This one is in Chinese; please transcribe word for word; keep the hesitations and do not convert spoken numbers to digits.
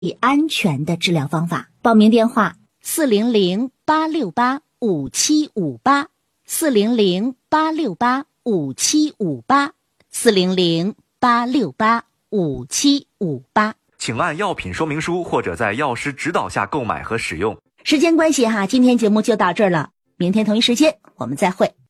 安全的治疗方法。报名电话四零零八六八五七五八，四零零八六八五七五八，四零零八六八五七五八。 请按药品说明书或者在药师指导下购买和使用。 时间关系哈，今天节目就到这儿了，明天同一时间我们再会。